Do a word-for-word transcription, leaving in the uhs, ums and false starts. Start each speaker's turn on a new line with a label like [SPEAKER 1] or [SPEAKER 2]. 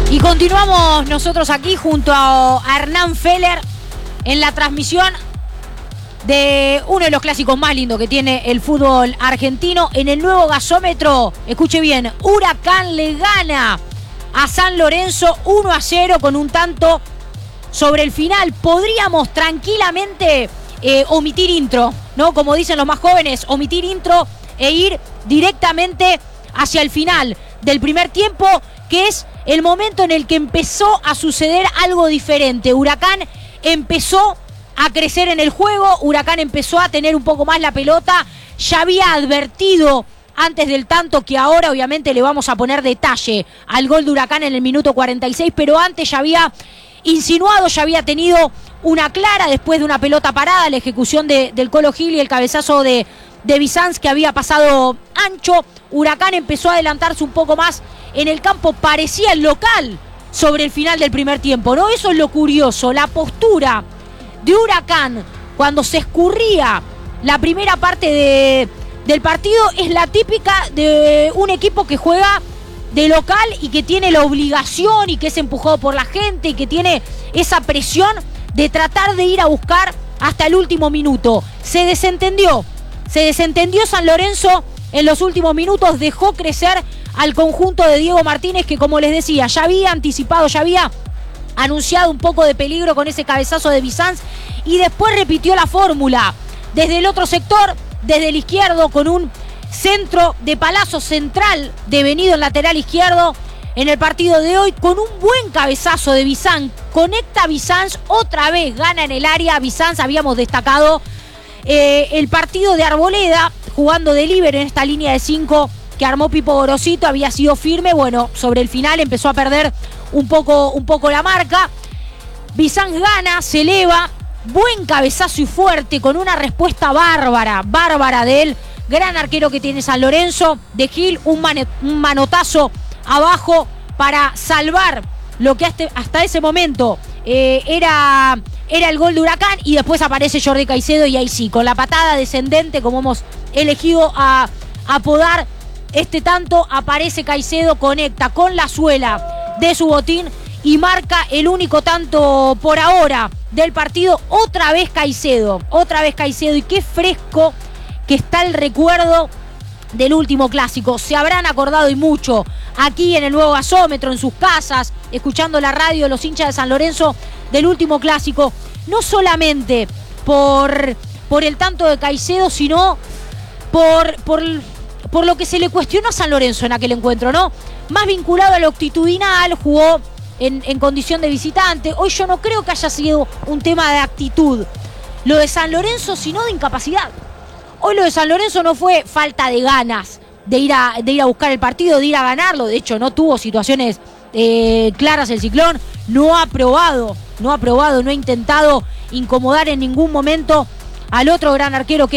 [SPEAKER 1] Y continuamos nosotros aquí junto a Hernán Feller en la transmisión de uno de los clásicos más lindos que tiene el fútbol argentino. En el nuevo gasómetro, escuche bien, Huracán le gana a San Lorenzo uno a cero con un tanto sobre el final. Podríamos tranquilamente eh, omitir intro, ¿no? Como dicen los más jóvenes, omitir intro e ir directamente hacia el final del primer tiempo, que es el momento en el que empezó a suceder algo diferente. Huracán empezó a crecer en el juego, Huracán empezó a tener un poco más la pelota, ya había advertido antes del tanto, que ahora obviamente le vamos a poner detalle al gol de Huracán en el minuto cuarenta y seis, pero antes ya había insinuado, ya había tenido una clara después de una pelota parada, la ejecución de, del Colo Gil y el cabezazo de, de Bizanz que había pasado ancho. Huracán empezó a adelantarse un poco más en el campo, parecía el local sobre el final del primer tiempo, ¿no? Eso es lo curioso, la postura de Huracán cuando se escurría la primera parte de, del partido es la típica de un equipo que juega de local y que tiene la obligación y que es empujado por la gente y que tiene esa presión de tratar de ir a buscar hasta el último minuto. Se desentendió, se desentendió San Lorenzo en los últimos minutos, dejó crecer al conjunto de Diego Martínez, que como les decía, ya había anticipado, ya había anunciado un poco de peligro con ese cabezazo de Bizanz y después repitió la fórmula desde el otro sector, desde el izquierdo, con un centro de Palazzo central devenido en lateral izquierdo en el partido de hoy, con un buen cabezazo de Bizanz, conecta Bizanz, otra vez gana en el área. Bizanz, habíamos destacado eh, el partido de Arboleda jugando de líbero en esta línea de cinco que armó Pipo Gorosito, había sido firme, bueno, sobre el final empezó a perder un poco, un poco la marca. Bizanz gana, se eleva, buen cabezazo y fuerte, con una respuesta bárbara, bárbara de él, gran arquero que tiene San Lorenzo, de Gil, un, man, un manotazo abajo para salvar lo que hasta, hasta ese momento eh, era, era el gol de Huracán, y después aparece Jordi Caicedo y ahí sí, con la patada descendente, como hemos elegido a apodar este tanto, aparece Caicedo, conecta con la suela de su botín y marca el único tanto por ahora del partido. Otra vez Caicedo, otra vez Caicedo, y qué fresco que está el recuerdo del último clásico. Se habrán acordado y mucho aquí en el nuevo gasómetro, en sus casas, escuchando la radio de los hinchas de San Lorenzo del último clásico, no solamente por, por el tanto de Caicedo, sino por, por, por lo que se le cuestionó a San Lorenzo en aquel encuentro, ¿no? Más vinculado a lo actitudinal, jugó en, en condición de visitante. Hoy yo no creo que haya sido un tema de actitud lo de San Lorenzo, sino de incapacidad. Hoy lo de San Lorenzo no fue falta de ganas de ir a, de ir a buscar el partido, de ir a ganarlo. De hecho, no tuvo situaciones eh, claras el Ciclón. No ha probado, no ha probado, no ha intentado incomodar en ningún momento al otro gran arquero que